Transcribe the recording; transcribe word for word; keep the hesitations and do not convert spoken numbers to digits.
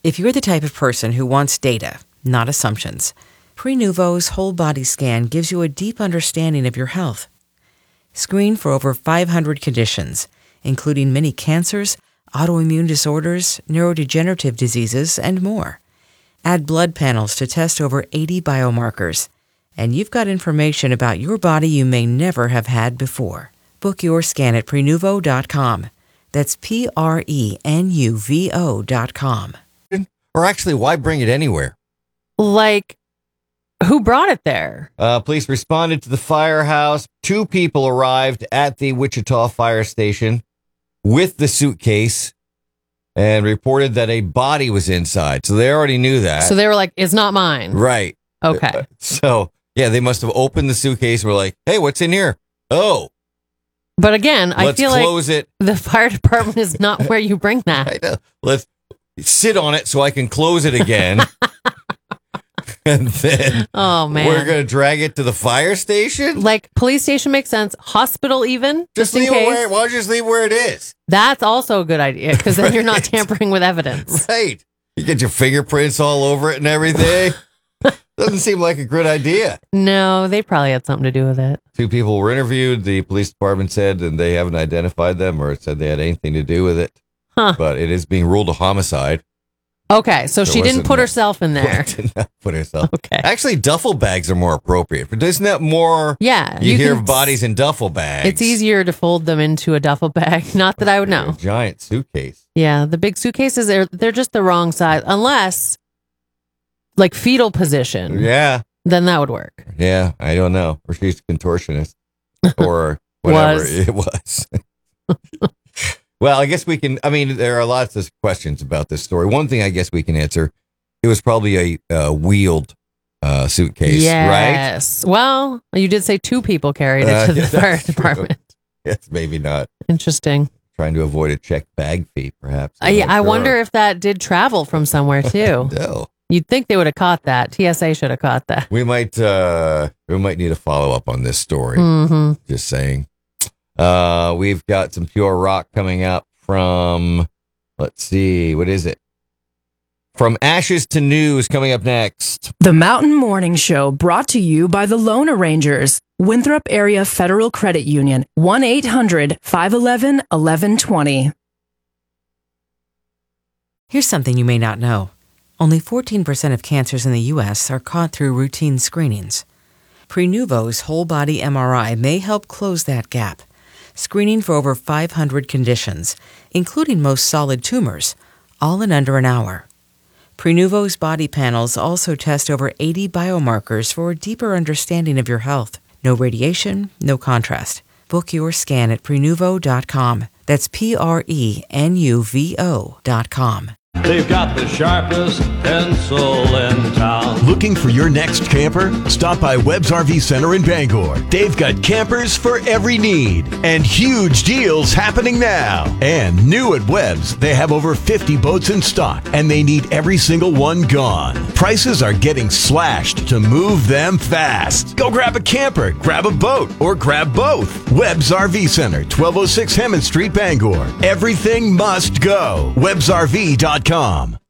If you're the type of person who wants data, not assumptions, Prenuvo's whole body scan gives you a deep understanding of your health. Screen for over five hundred conditions, including many cancers, autoimmune disorders, neurodegenerative diseases, and more. Add blood panels to test over eighty biomarkers, and you've got information about your body you may never have had before. Book your scan at Prenuvo dot com. That's P R E N U V O dot com. Or actually, why bring it anywhere? Like, who brought it there? Uh, police responded to the firehouse. Two people arrived at the Wichita fire station with the suitcase and reported that a body was inside. So they already knew that. So they were like, it's not mine. Right. Okay. Uh, so, yeah, they must have opened the suitcase and were like, hey, what's in here? Oh. But again, I Let's feel like close it. The fire department is not where you bring that. I know. Let's sit on it so I can close it again. And then oh man, we're going to drag it to the fire station? Like, police station makes sense. Hospital even, just, just in leave case. It where, why don't you just leave where it is? That's also a good idea, because then right. you're not tampering with evidence. Right. You get your fingerprints all over it and everything. Doesn't seem like a good idea. No, they probably had something to do with it. Two people were interviewed. The police department said, and they haven't identified them or said they had anything to do with it. Huh. But it is being ruled a homicide. Okay, so There she didn't wasn't put that- herself in there. Did not put herself. Okay. Actually, duffel bags are more appropriate. But isn't that more? Yeah. You, hear can- of bodies in duffel bags. It's easier to fold them into a duffel bag. Not that I would know. A giant suitcase. Yeah, the big suitcases, they're, they're just the wrong size. Unless, like, fetal position. Yeah. Then that would work. Yeah, I don't know. Or she's a contortionist. Or whatever Was. it was. Well, I guess we can, I mean, there are lots of questions about this story. One thing I guess we can answer, it was probably a uh, wheeled uh, suitcase, right? Yes. Well, you did say two people carried it Uh, to the yeah, fire that's true. department. Yes, maybe not. Interesting. Trying to avoid a checked bag fee, perhaps. I, I wonder if that did travel from somewhere, too. No. You'd think they would have caught that. T S A should have caught that. We might, uh, we might need a follow up on this story. Mm-hmm. Just saying. Uh, we've got some pure rock coming up from, let's see, what is it? From Ashes to News coming up next. The Mountain Morning Show, brought to you by the Loan Arrangers, Winthrop Area Federal Credit Union, one eight hundred five one one one one two zero. Here's something you may not know. Only fourteen percent of cancers in the U S are caught through routine screenings. Prenuvo's whole body M R I may help close that gap, screening for over five hundred conditions, including most solid tumors, all in under an hour. Prenuvo's body panels also test over eighty biomarkers for a deeper understanding of your health. No radiation, no contrast. Book your scan at Prenuvo dot com. That's P R E N U V O dot com. They've got the sharpest pencil in town. Looking for your next camper? Stop by Webb's R V Center in Bangor. They've got campers for every need and huge deals happening now. And new at Webb's, they have over fifty boats in stock and they need every single one gone. Prices are getting slashed to move them fast. Go grab a camper, grab a boat, or grab both. Webb's R V Center, twelve oh six Hammond Street, Bangor. Everything must go. Webbs R V dot com.